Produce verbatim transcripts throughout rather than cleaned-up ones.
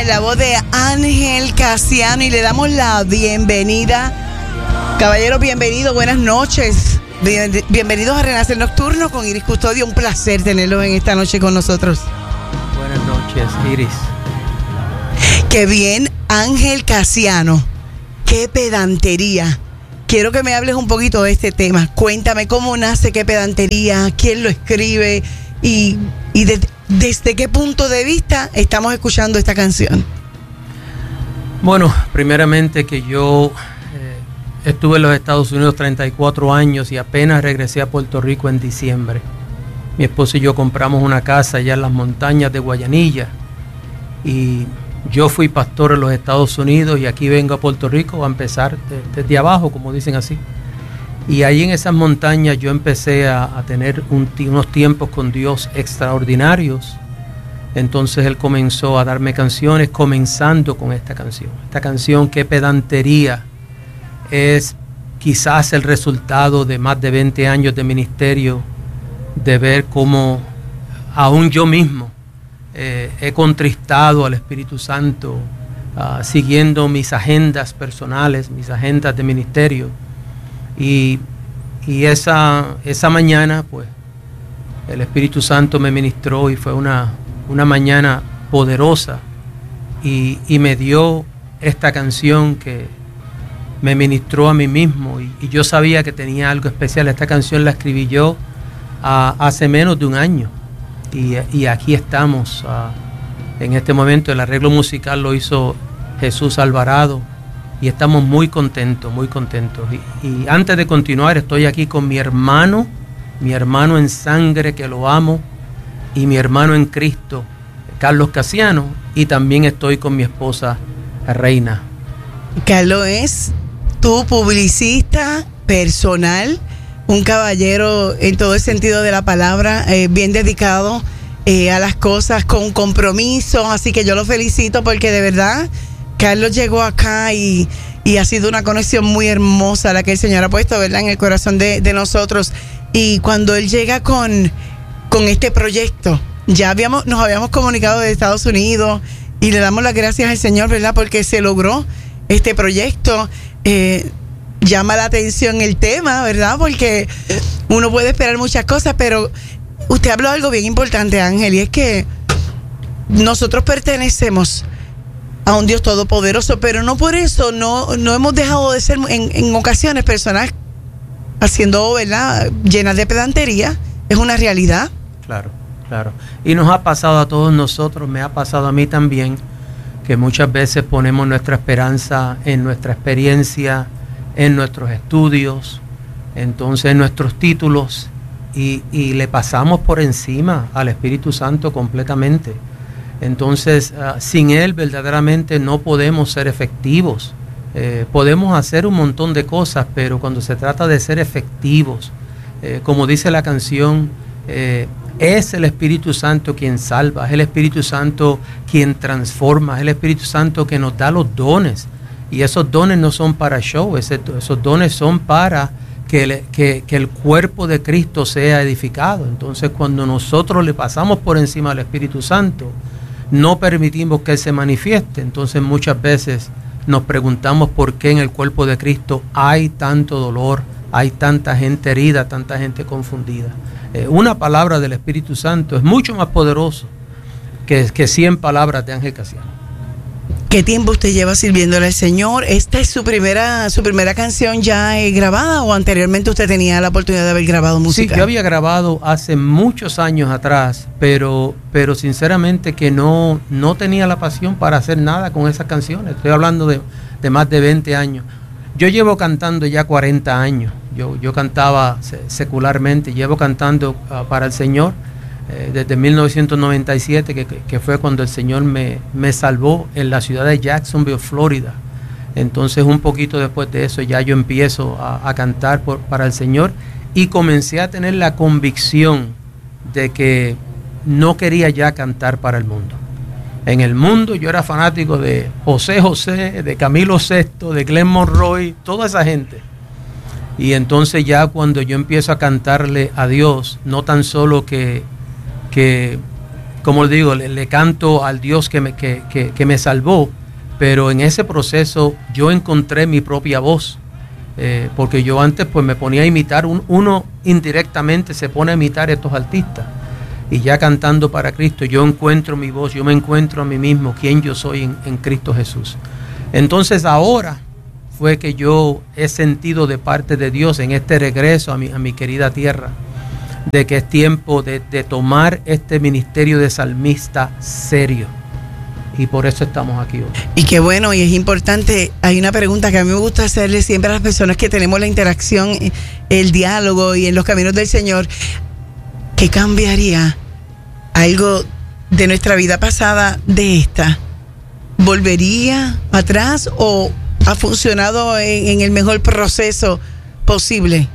en la voz de Ángel Casiano y le damos la bienvenida. Caballero, bienvenido, buenas noches. Bien, bienvenidos a Renacer Nocturno con Iris Custodio. Un placer tenerlos en esta noche con nosotros. Buenas noches, Iris. Qué bien, Ángel Casiano. Qué pedantería. Quiero que me hables un poquito de este tema. Cuéntame cómo nace Qué pedantería, quién lo escribe y, y de, desde qué punto de vista estamos escuchando esta canción. Bueno, primeramente que yo eh, estuve en los Estados Unidos treinta y cuatro años y apenas regresé a Puerto Rico en diciembre. Mi esposo y yo compramos una casa allá en las montañas de Guayanilla y yo fui pastor en los Estados Unidos y aquí vengo a Puerto Rico a empezar de, desde abajo, como dicen así. Y ahí en esas montañas yo empecé a, a tener un, unos tiempos con Dios extraordinarios. Entonces Él comenzó a darme canciones, comenzando con esta canción. Esta canción, Qué pedantería, es quizás el resultado de más de veinte años de ministerio, de ver cómo aún yo mismo Eh, he contristado al Espíritu Santo, uh, siguiendo mis agendas personales, mis agendas de ministerio. Y, y esa, esa mañana, pues, el Espíritu Santo me ministró y fue una, una mañana poderosa. Y, y me dio esta canción que me ministró a mí mismo. Y, y yo sabía que tenía algo especial. Esta canción la escribí yo uh, hace menos de un año. Y, y aquí estamos, uh, en este momento el arreglo musical lo hizo Jesús Alvarado y estamos muy contentos, muy contentos. Y, y antes de continuar estoy aquí con mi hermano, mi hermano en sangre que lo amo y mi hermano en Cristo, Carlos Casiano, y también estoy con mi esposa Reina. Carlos es tu publicista personal, un caballero en todo el sentido de la palabra, eh, bien dedicado eh, a las cosas con compromiso, así que yo lo felicito porque de verdad Carlos llegó acá y, y ha sido una conexión muy hermosa la que el Señor ha puesto, ¿verdad?, en el corazón de, de nosotros. Y cuando él llega con, con este proyecto, ya habíamos, nos habíamos comunicado de Estados Unidos y le damos las gracias al Señor, ¿verdad?, porque se logró este proyecto. eh, Llama la atención el tema, ¿verdad? Porque uno puede esperar muchas cosas, pero usted habló de algo bien importante, Ángel, y es que nosotros pertenecemos a un Dios todopoderoso, pero no por eso no, no hemos dejado de ser en, en ocasiones personas haciendo, ¿verdad?, llenas de pedantería. Es una realidad. Claro, claro. Y nos ha pasado a todos nosotros, me ha pasado a mí también, que muchas veces ponemos nuestra esperanza en nuestra experiencia, en nuestros estudios, entonces en nuestros títulos, y, y le pasamos por encima al Espíritu Santo completamente. Entonces, uh, sin Él verdaderamente no podemos ser efectivos. Eh, podemos hacer un montón de cosas, pero cuando se trata de ser efectivos, eh, como dice la canción, eh, es el Espíritu Santo quien salva, es el Espíritu Santo quien transforma, es el Espíritu Santo que nos da los dones. Y esos dones no son para show, ese, esos dones son para que el, que, que el cuerpo de Cristo sea edificado. Entonces, cuando nosotros le pasamos por encima al Espíritu Santo, no permitimos que Él se manifieste. Entonces, muchas veces nos preguntamos por qué en el cuerpo de Cristo hay tanto dolor, hay tanta gente herida, tanta gente confundida. Eh, una palabra del Espíritu Santo es mucho más poderoso que, que cien palabras de Ángel Casiano. ¿Qué tiempo usted lleva sirviéndole al Señor? ¿Esta es su primera su primera canción ya eh, grabada o anteriormente usted tenía la oportunidad de haber grabado música? Sí, yo había grabado hace muchos años atrás, pero, pero sinceramente que no, no tenía la pasión para hacer nada con esas canciones. Estoy hablando de, de más de veinte años. Yo llevo cantando ya cuarenta años. Yo, yo cantaba secularmente, llevo cantando uh, para el Señor eh, desde mil novecientos noventa y siete, que, que fue cuando el Señor me, me salvó en la ciudad de Jacksonville, Florida. Entonces, un poquito después de eso ya yo empiezo a, a cantar por, para el Señor, y comencé a tener la convicción de que no quería ya cantar para el mundo. En el mundo yo era fanático de José José, de Camilo Sesto, de Glenn Monroy, toda esa gente. Y entonces ya cuando yo empiezo a cantarle a Dios, no tan solo que, que como digo, le, le canto al Dios que me, que, que, que me salvó, pero en ese proceso yo encontré mi propia voz, eh, porque yo antes pues me ponía a imitar, un, uno indirectamente se pone a imitar a estos artistas, y ya cantando para Cristo yo encuentro mi voz, yo me encuentro a mí mismo, quién yo soy en, en Cristo Jesús. Entonces ahora fue que yo he sentido de parte de Dios en este regreso a mi, a mi querida tierra, de que es tiempo de, de tomar este ministerio de salmista serio. Y por eso estamos aquí hoy. Y qué bueno, y es importante, hay una pregunta que a mí me gusta hacerle siempre a las personas que tenemos la interacción, el diálogo y en los caminos del Señor. ¿Qué cambiaría algo de nuestra vida pasada de esta? ¿Volvería atrás o ha funcionado en, en el mejor proceso posible?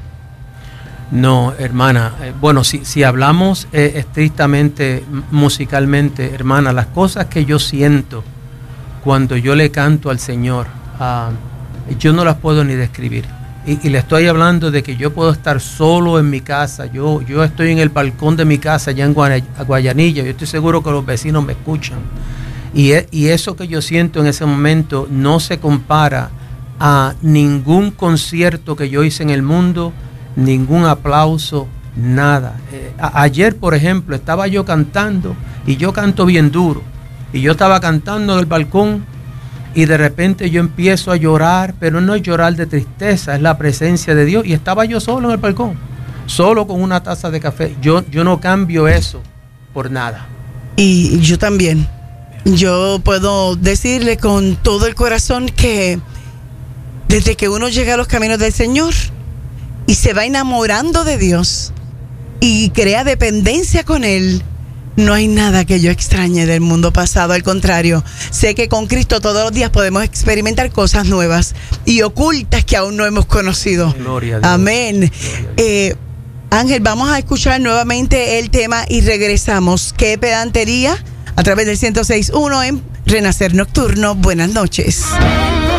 No, hermana, eh, bueno, si, si hablamos eh, estrictamente musicalmente, hermana, las cosas que yo siento cuando yo le canto al Señor, uh, yo no las puedo ni describir. Y, y le estoy hablando de que yo puedo estar solo en mi casa, yo, yo estoy en el balcón de mi casa allá en Guayanilla, yo estoy seguro que los vecinos me escuchan. Y, y eso que yo siento en ese momento no se compara a ningún concierto que yo hice en el mundo, ningún aplauso, nada. Eh, a, ayer, por ejemplo, estaba yo cantando y yo canto bien duro. Y yo estaba cantando en el balcón y de repente yo empiezo a llorar, pero no es llorar de tristeza, es la presencia de Dios. Y estaba yo solo en el balcón, solo con una taza de café. Yo, yo no cambio eso por nada. Y yo también. Yo puedo decirle con todo el corazón que desde que uno llega a los caminos del Señor y se va enamorando de Dios y crea dependencia con Él, no hay nada que yo extrañe del mundo pasado. Al contrario, sé que con Cristo todos los días podemos experimentar cosas nuevas y ocultas que aún no hemos conocido. Gloria a Dios. Amén. Gloria a Dios. Eh, Ángel, vamos a escuchar nuevamente el tema y regresamos. ¿Qué pedantería? A través del ciento seis punto uno en Renacer Nocturno. Buenas noches.